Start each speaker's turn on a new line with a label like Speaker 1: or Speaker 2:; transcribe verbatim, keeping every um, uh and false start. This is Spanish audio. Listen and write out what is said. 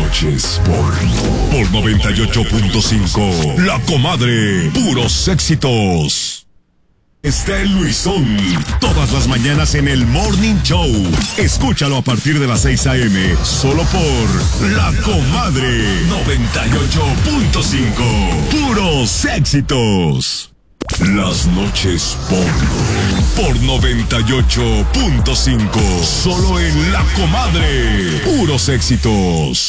Speaker 1: noches por, por noventa y ocho punto cinco. La Comadre, puros éxitos. Está el Luisón, todas las mañanas en el Morning Show. Escúchalo a partir de las seis a.m. solo por La Comadre noventa y ocho punto cinco. Puros éxitos. Las noches por, por noventa y ocho punto cinco. Solo en La Comadre, puros éxitos.